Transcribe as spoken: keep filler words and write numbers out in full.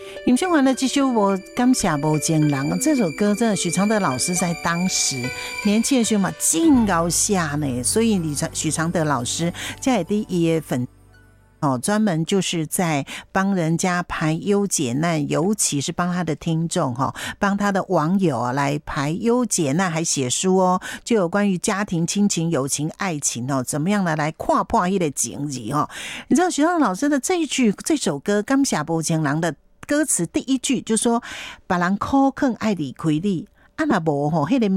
你们听完了这首我感谢无情人这首歌，真的许常德老师在当时年轻的时候嘛真高下呢，所以许常德老师在第一粉哦，专门就是在帮人家排忧解难，尤其是帮他的听众哈，帮他的网友啊来排忧解难，还写书哦，就有关于家庭、亲情、友情、爱情哦，怎么样的来跨破一的情谊哦。你知道许常德老师的这一句这首歌《感谢无情人》的歌词第一句就说：“别人苦劝爱离开你，啊那无吼，迄个。”